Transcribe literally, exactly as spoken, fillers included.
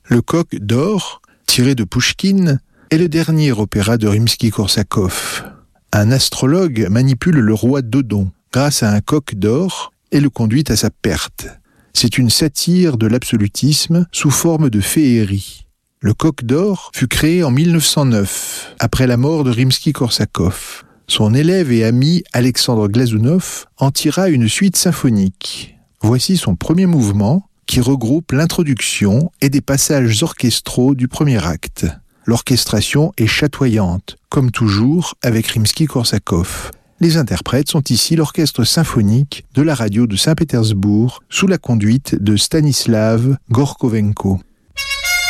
Le Coq d'or, tiré de Pouchkine, est le dernier opéra de Rimsky-Korsakov. Un astrologue manipule le roi Dodon grâce à un coq d'or et le conduit à sa perte. C'est une satire de l'absolutisme sous forme de féerie. Le Coq d'or fut créé en mille neuf cent neuf, après la mort de Rimsky-Korsakov. Son élève et ami Alexandre Glazounov en tira une suite symphonique. Voici son premier mouvement, qui regroupe l'introduction et des passages orchestraux du premier acte. L'orchestration est chatoyante, comme toujours avec Rimsky-Korsakov. Les interprètes sont ici l'orchestre symphonique de la radio de Saint-Pétersbourg, sous la conduite de Stanislav Gorkovenko.